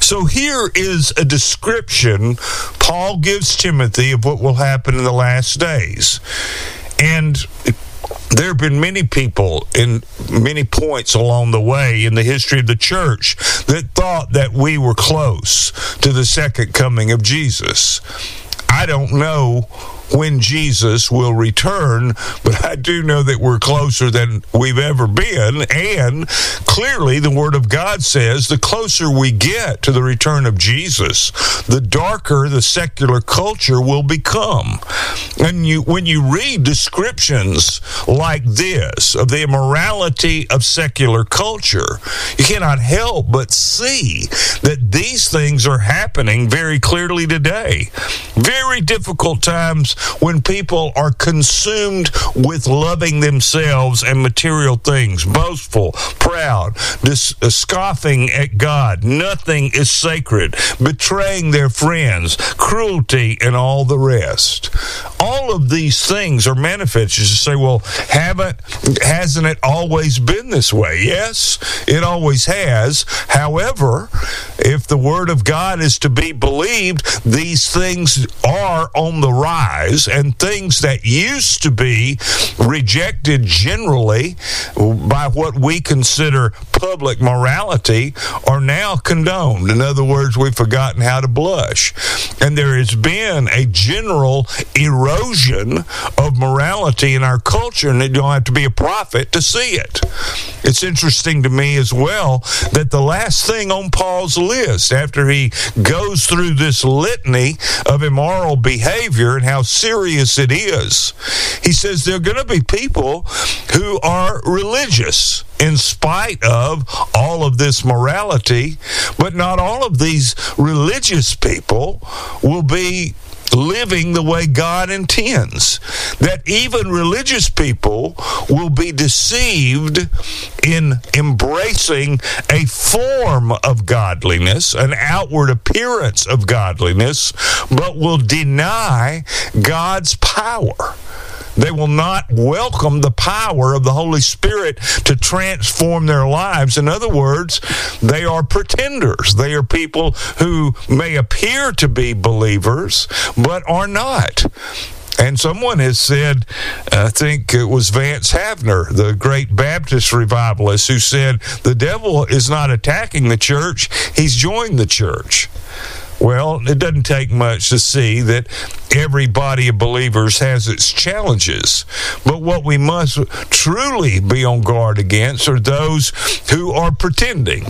So here is a description Paul gives Timothy of what will happen in the last days. And there have been many people in many points along the way in the history of the church that thought that we were close to the second coming of Jesus. I don't know when Jesus will return, but I do know that we're closer than we've ever been, and clearly the Word of God says the closer we get to the return of Jesus, the darker the secular culture will become. And when you read descriptions like this of the immorality of secular culture, you cannot help but see that these things are happening very clearly today. Very difficult times when people are consumed with loving themselves and material things, boastful, proud, scoffing at God. Nothing is sacred, betraying their friends, cruelty, and all the rest. All of these things are manifested. You say, well, hasn't it always been this way? Yes, it always has. However, if the Word of God is to be believed, these things are on the rise, and things that used to be rejected generally by what we consider public morality are now condoned. In other words, we've forgotten how to blush. And there has been a general erosion of morality in our culture, and you don't have to be a prophet to see it. It's interesting to me as well that the last thing on Paul's list, after he goes through this litany of immoral behavior and how serious it is, he says there are going to be people who are religious in spite of all of this morality, but not all of these religious people will be living the way God intends. That even religious people will be deceived in embracing a form of godliness, an outward appearance of godliness, but will deny God's power. They will not welcome the power of the Holy Spirit to transform their lives. In other words, they are pretenders. They are people who may appear to be believers, but are not. And someone has said, I think it was Vance Havner, the great Baptist revivalist, who said, the devil is not attacking the church, he's joined the church. Well, it doesn't take much to see that every body of believers has its challenges. But what we must truly be on guard against are those who are pretending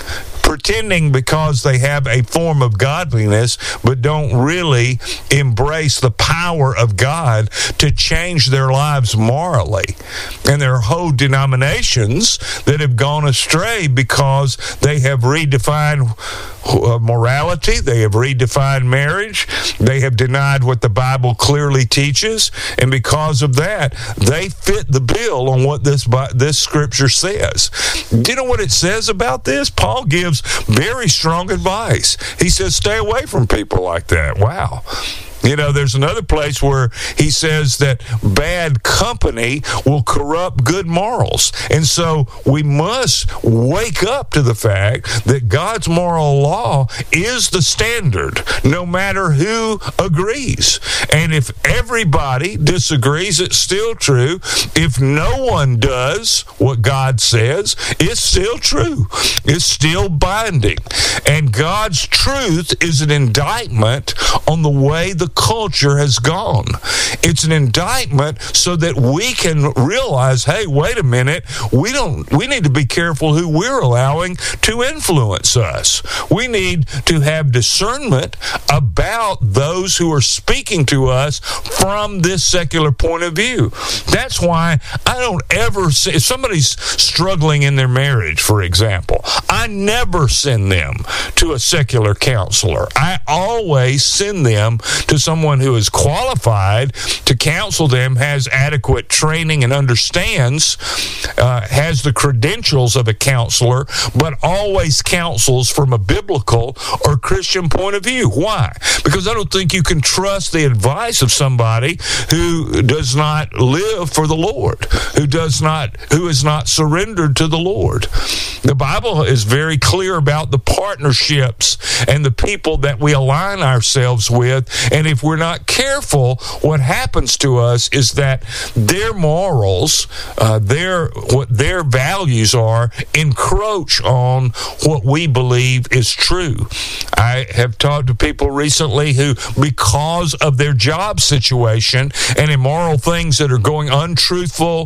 because they have a form of godliness, but don't really embrace the power of God to change their lives morally. And there are whole denominations that have gone astray because they have redefined morality, they have redefined marriage, they have denied what the Bible clearly teaches, and because of that, they fit the bill on what this scripture says. Do you know what it says about this? Paul gives very strong advice. He says, stay away from people like that. Wow. You know, there's another place where he says that bad company will corrupt good morals. And so we must wake up to the fact that God's moral law is the standard, no matter who agrees. And if everybody disagrees, it's still true. If no one does what God says, it's still true. It's still binding. And God's truth is an indictment on the way the culture has gone. It's an indictment so that we can realize, hey, wait a minute, we need to be careful who we're allowing to influence us. We need to have discernment about those who are speaking to us from this secular point of view. That's why I don't ever say, if somebody's struggling in their marriage, for example, I never send them to a secular counselor. I always send them to someone who is qualified to counsel them, has adequate training and understands, has the credentials of a counselor, but always counsels from a biblical or Christian point of view. Why? Because I don't think you can trust the advice of somebody who does not live for the Lord, who is not surrendered to the Lord. The Bible is very clear about the partnerships and the people that we align ourselves with, and if we're not careful, what happens to us is that their morals, what their values are, encroach on what we believe is true. I have talked to people recently who, because of their job situation and immoral things that are going, untruthful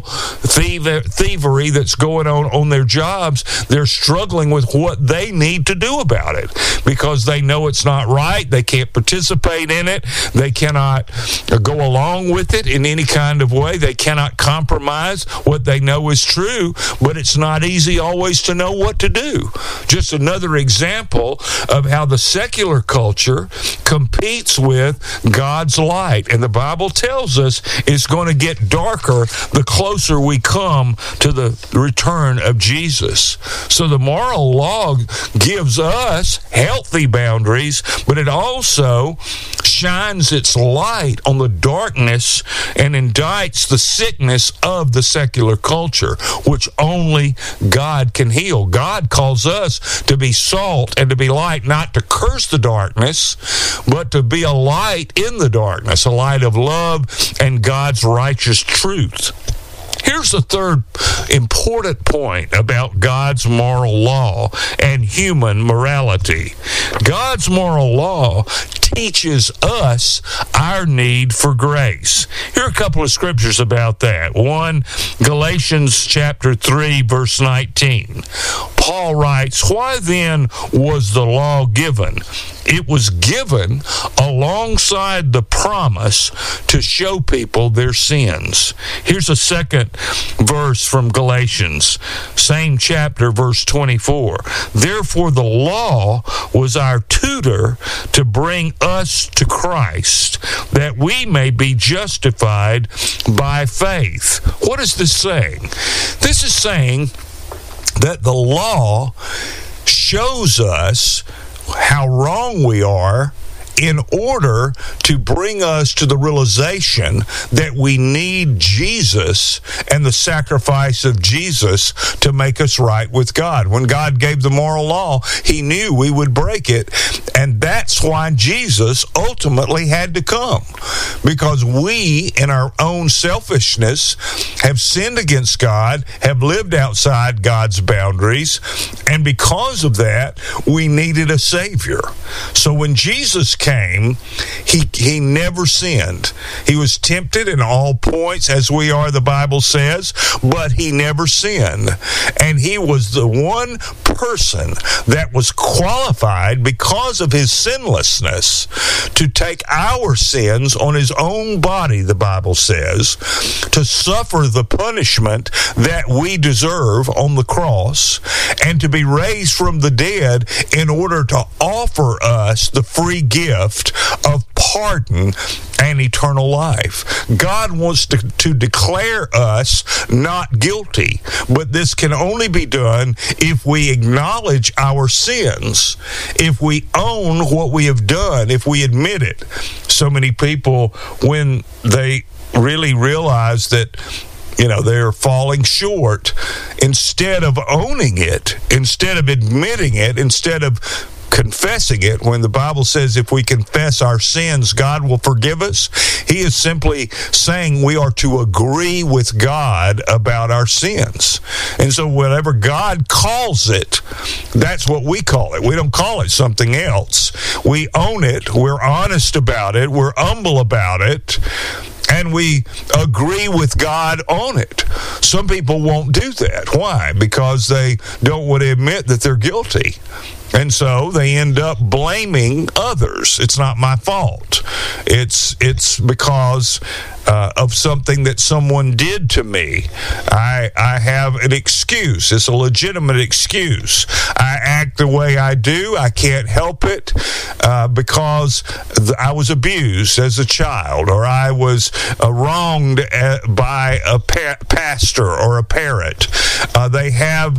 thievery that's going on their jobs, they're struggling with what they need to do about it because they know it's not right. They can't participate in it. They cannot go along with it in any kind of way. They cannot compromise what they know is true, but it's not easy always to know what to do. Just another example of how the secular culture competes with God's light. And the Bible tells us it's going to get darker the closer we come to the return of Jesus. So the moral law gives us healthy boundaries, but it also shines its light on the darkness and indicts the sickness of the secular culture, which only God can heal. God calls us to be salt and to be light, not to curse the darkness, but to be a light in the darkness, a light of love and God's righteous truth. Here's the third important point about God's moral law and human morality. God's moral law teaches us our need for grace. Here are a couple of scriptures about that. One, Galatians chapter 3, verse 19. Paul writes, "Why then was the law given? It was given alongside the promise to show people their sins." Here's a second verse from Galatians, same chapter, verse 24. "Therefore the law was our tutor to bring us to Christ, that we may be justified by faith." What is this saying? This is saying that the law shows us how wrong we are in order to bring us to the realization that we need Jesus and the sacrifice of Jesus to make us right with God. When God gave the moral law, he knew we would break it, and that's why Jesus ultimately had to come, because we, in our own selfishness, have sinned against God, have lived outside God's boundaries, and because of that, we needed a Savior. So when Jesus came, he never sinned. He was tempted in all points as we are, the Bible says, but he never sinned. And he was the one person that was qualified because of his sinlessness to take our sins on his own body, the Bible says, to suffer the punishment that we deserve on the cross, and to be raised from the dead in order to offer us the free gift of pardon and eternal life. God wants to declare us not guilty, but this can only be done if we acknowledge our sins, if we own what we have done, if we admit it. So many people, when they really realize that they're falling short, instead of owning it, instead of admitting it, instead of confessing it, when the Bible says if we confess our sins, God will forgive us, he is simply saying we are to agree with God about our sins. And so whatever God calls it, that's what we call it. We don't call it something else. We own it. We're honest about it. We're humble about it. And we agree with God on it. Some people won't do that. Why? Because they don't want to admit that they're guilty. And so they end up blaming others. It's not my fault. It's because of something that someone did to me. I have an excuse. It's a legitimate excuse. I act the way I do. I can't help it because I was abused as a child, or I was wronged by a pastor or a parent. They have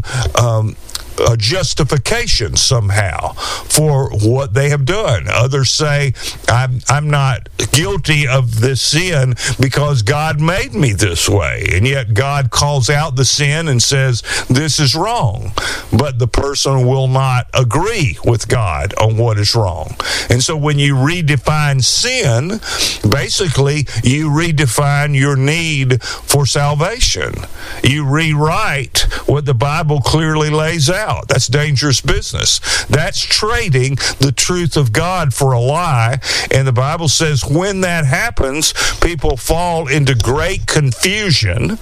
a justification somehow for what they have done. Others say, I'm not guilty of this sin because God made me this way. And yet God calls out the sin and says, this is wrong. But the person will not agree with God on what is wrong. And so when you redefine sin, basically you redefine your need for salvation. You rewrite what the Bible clearly lays out. That's dangerous business. That's trading the truth of God for a lie. And the Bible says when that happens, people fall into great confusion,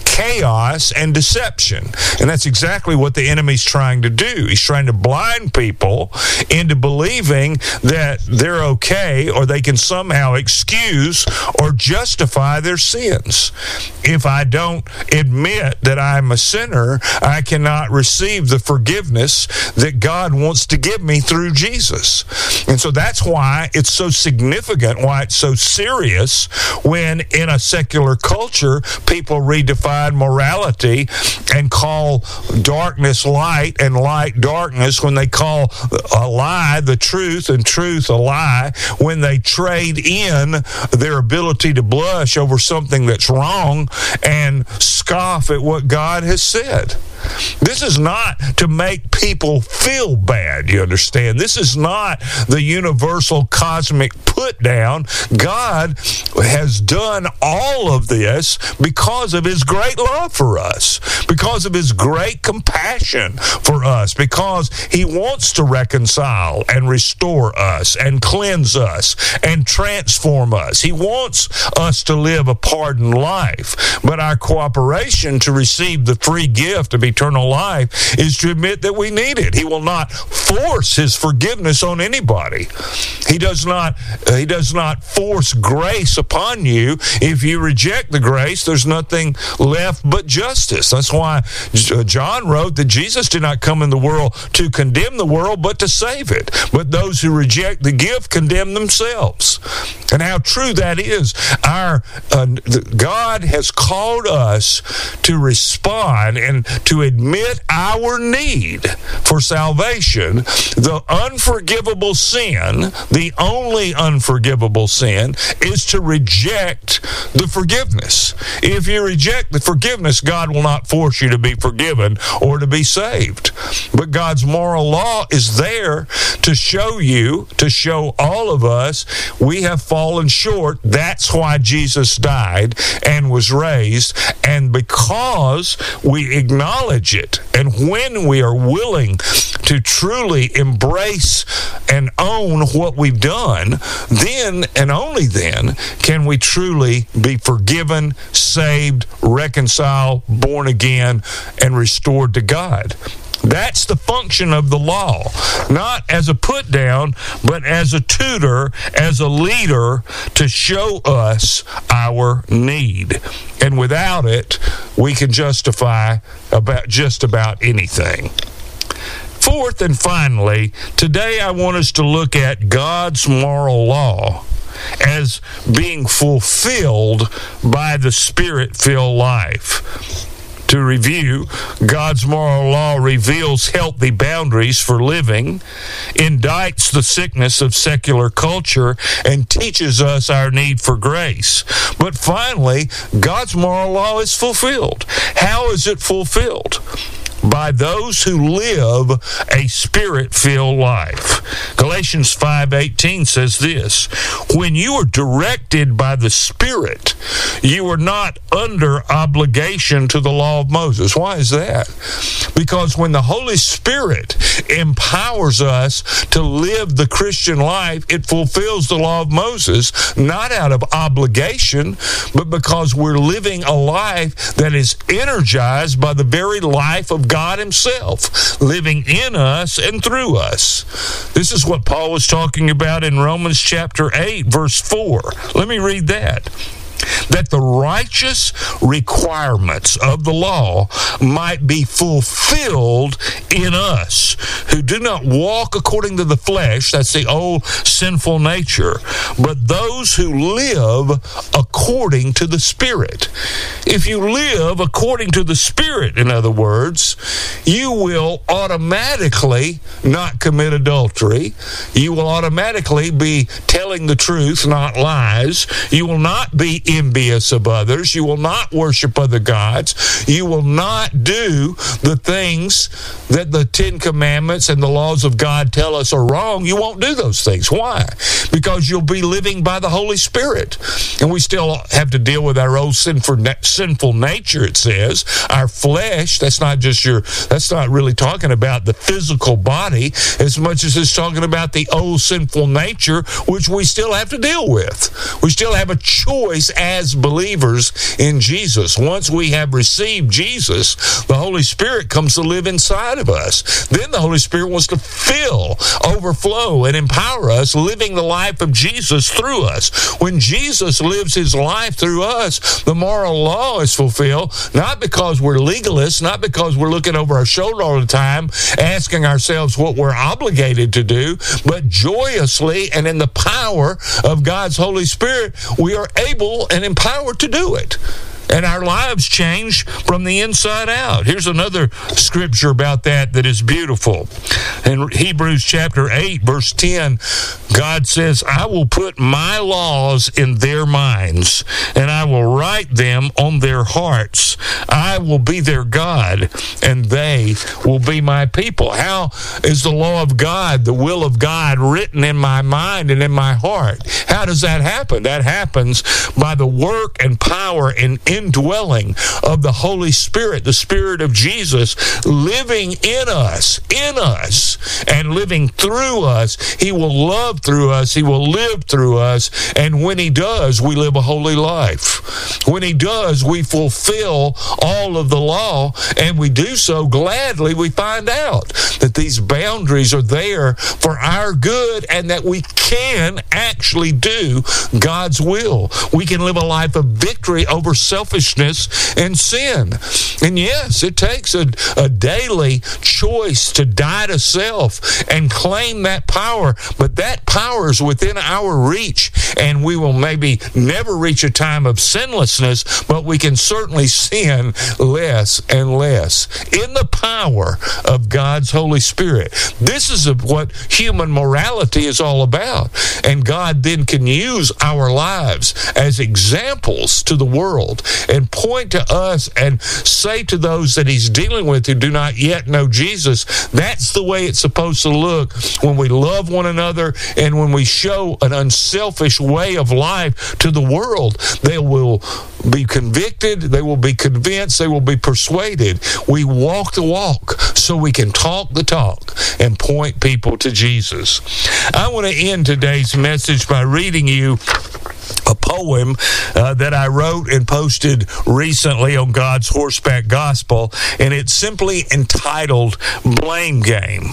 chaos, and deception. And that's exactly what the enemy's trying to do. He's trying to blind people into believing that they're okay, or they can somehow excuse or justify their sins. If I don't admit that I'm a sinner, I cannot receive the forgiveness that God wants to give me through Jesus. And so that's why it's so significant, why it's so serious when in a secular culture people redefine morality and call darkness light and light darkness, when they call a lie the truth and truth a lie, when they trade in their ability to blush over something that's wrong and scoff at what God has said. This is not to make people feel bad, you understand? This is not the universal cosmic put down. God has done all of this because of his great love for us, because of his great compassion for us, because he wants to reconcile and restore us and cleanse us and transform us. He wants us to live a pardoned life. But our cooperation to receive the free gift of eternal life is to admit that we need it. He will not force his forgiveness on anybody. He does not force grace upon you. If you reject the grace, there's nothing left but justice. That's why John wrote that Jesus did not come in the world to condemn the world, but to save it. But those who reject the gift condemn themselves. And how true that is. God has called us to respond and to admit our need for salvation. The unforgivable sin, the only unforgivable sin, is to reject the forgiveness. If you reject the forgiveness, God will not force you to be forgiven or to be saved. But God's moral law is there to show you, to show all of us, we have fallen short. That's why Jesus died and was raised. And because we acknowledge it, and when we are willing to truly embrace and own what we've done, then and only then can we truly be forgiven, saved, reconciled, born again, and restored to God. That's the function of the law, not as a put down, but as a tutor, as a leader to show us our need. And without it, we can justify just about anything. Fourth and finally, today I want us to look at God's moral law as being fulfilled by the Spirit-filled life. To review, God's moral law reveals healthy boundaries for living, indicts the sickness of secular culture, and teaches us our need for grace. But finally, God's moral law is fulfilled. How is it fulfilled? By those who live a Spirit-filled life. Galatians 5:18 says this, when you are directed by the Spirit, you are not under obligation to the law of Moses. Why is that? Because when the Holy Spirit empowers us to live the Christian life, it fulfills the law of Moses, not out of obligation, but because we're living a life that is energized by the very life of God himself, living in us and through us. This is what Paul was talking about in Romans chapter 8, verse 4. Let me read that. that the righteous requirements of the law might be fulfilled in us, who do not walk according to the flesh, that's the old sinful nature, but those who live according to the Spirit. If you live according to the Spirit, in other words, you will automatically not commit adultery. You will automatically be telling the truth, not lies. You will not be envious of others. You will not worship other gods. You will not do the things that the Ten Commandments and the laws of God tell us are wrong. You won't do those things. Why? Because you'll be living by the Holy Spirit. And we still have to deal with our old sinful nature, it says. Our flesh, that's not really talking about the physical body as much as it's talking about the old sinful nature, which we still have to deal with. We still have a choice as believers in Jesus. Once we have received Jesus, the Holy Spirit comes to live inside of us. Then the Holy Spirit wants to fill, overflow, and empower us, living the life of Jesus through us. When Jesus lives his life through us, the moral law is fulfilled, not because we're legalists, not because we're looking over our shoulder all the time, asking ourselves what we're obligated to do, but joyously and in the power of God's Holy Spirit, we are able and empowered to do it. And our lives change from the inside out. Here's another scripture about that is beautiful. In Hebrews chapter 8, verse 10, God says, I will put my laws in their minds, and I will write them on their hearts. I will be their God, and they will be my people. How is the law of God, the will of God, written in my mind and in my heart? How does that happen? That happens by the work and power and indwelling of the Holy Spirit, the Spirit of Jesus, living in us, and living through us. He will love through us. He will live through us. And when he does, we live a holy life. When he does, we fulfill all of the law, and we do so gladly. We find out that these boundaries are there for our good and that we can actually do God's will. We can live a life of victory over selfishness and sin. And yes, it takes a daily choice to die to self and claim that power, but that power is within our reach, and we will maybe never reach a time of sinlessness, but we can certainly sin less and less in the power of God's Holy Spirit. This is what human morality is all about, and God then can use our lives as examples to the world and point to us and say to those that he's dealing with who do not yet know Jesus, that's the way it's supposed to look when we love one another and when we show an unselfish way of life to the world. They will be convicted, they will be convinced, they will be persuaded. We walk the walk so we can talk the talk and point people to Jesus. I want to end today's message by reading you a poem that I wrote and posted recently on God's Horseback Gospel, and it's simply entitled Blame Game.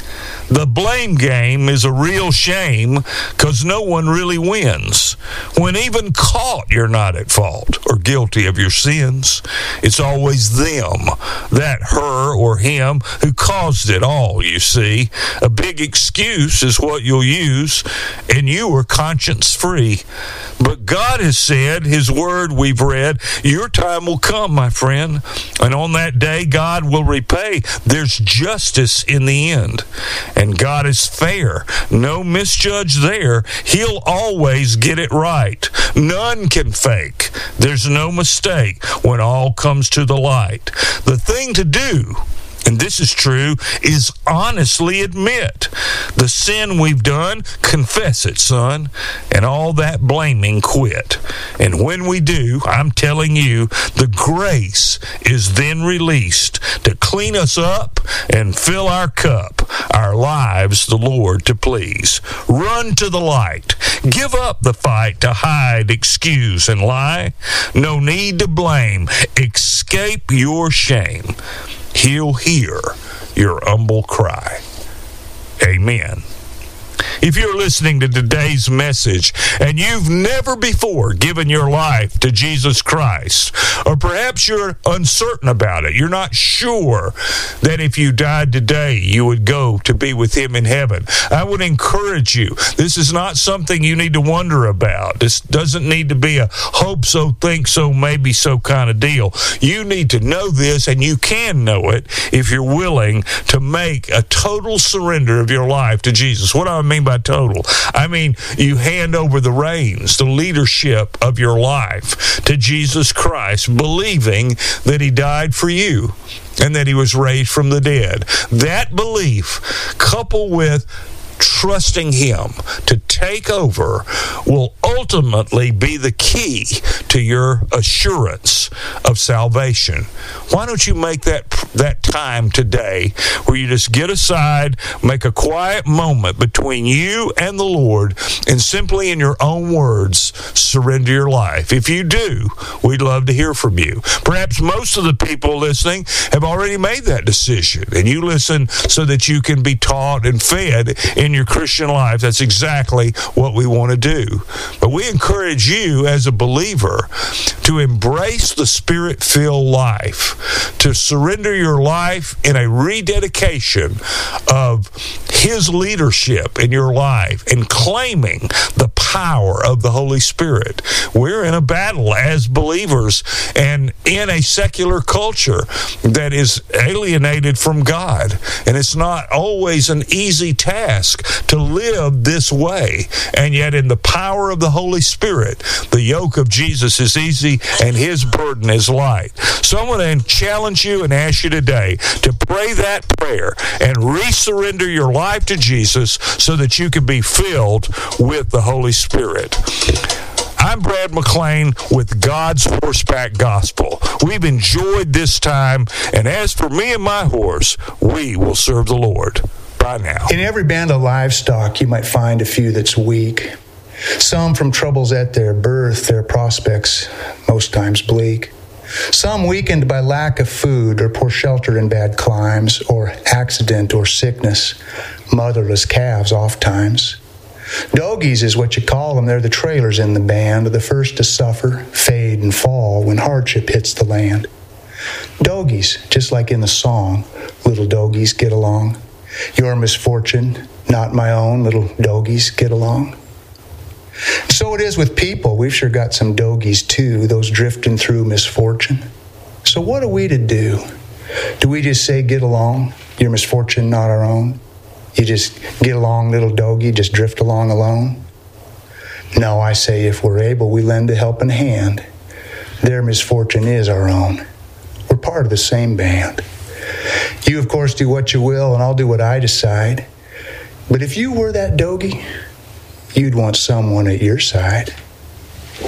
The blame game is a real shame because no one really wins. When even caught, you're not at fault or guilty of your sins. It's always them, that her or him, who caused it all, you see. A big excuse is what you'll use, and you are conscience-free. But God has said, his word we've read, your time will come, my friend, and on that day God will repay. There's justice in the end. And God is fair. No misjudge there. He'll always get it right. None can fake. There's no mistake when all comes to the light. The thing to do, and this is true, is honestly admit the sin we've done, confess it, son, and all that blaming quit. And when we do, I'm telling you, the grace is then released to clean us up and fill our cup, our lives the Lord to please. Run to the light. Give up the fight to hide, excuse, and lie. No need to blame. Escape your shame. He'll hear your humble cry. Amen. If you're listening to today's message and you've never before given your life to Jesus Christ, or perhaps you're uncertain about it, you're not sure that if you died today, you would go to be with Him in heaven, I would encourage you. This is not something you need to wonder about. This doesn't need to be a hope so, think so, maybe so kind of deal. You need to know this, and you can know it if you're willing to make a total surrender of your life to Jesus. What do I mean by total? I mean, you hand over the reins, the leadership of your life to Jesus Christ, believing that He died for you and that He was raised from the dead. That belief, coupled with trusting Him to take over, will ultimately be the key to your assurance of salvation. Why don't you make that time today where you just get aside, make a quiet moment between you and the Lord, and simply in your own words, surrender your life? If you do, we'd love to hear from you. Perhaps most of the people listening have already made that decision, and you listen so that you can be taught and fed in your Christian life. That's exactly what we want to do. But we encourage you as a believer to embrace the Spirit-filled life, to surrender your life in a rededication of His leadership in your life and claiming the power of the Holy Spirit. We're in a battle as believers and in a secular culture that is alienated from God. And it's not always an easy task to live this way. And yet in the power of the Holy Spirit, the yoke of Jesus is easy and His burden is light. So I'm going to challenge you and ask you today to pray that prayer and resurrender your life to Jesus so that you can be filled with the Holy Spirit. I'm Brad McClain with God's Horseback Gospel. We've enjoyed this time, and as for me and my horse, we will serve the Lord. Bye now. In every band of livestock, you might find a few that's weak. Some from troubles at their birth, their prospects most times bleak. Some weakened by lack of food or poor shelter in bad climes or accident or sickness. Motherless calves oft times. Dogies is what you call them. They're the trailers in the band, the first to suffer, fade, and fall when hardship hits the land. Dogies, just like in the song, little dogies get along. Your misfortune, not my own, little dogies get along. So it is with people. We've sure got some dogies too, those drifting through misfortune. So what are we to do? Do we just say, get along, your misfortune not our own? You just get along, little doggy, just drift along alone? No, I say if we're able, we lend a helping hand. Their misfortune is our own. We're part of the same band. You, of course, do what you will, and I'll do what I decide. But if you were that doggy, you'd want someone at your side.